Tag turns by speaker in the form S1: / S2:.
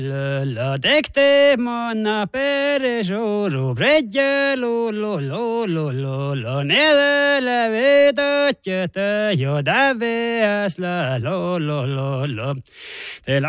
S1: La decte mona per giuro vregge lo nede la veda chete io dave asla lo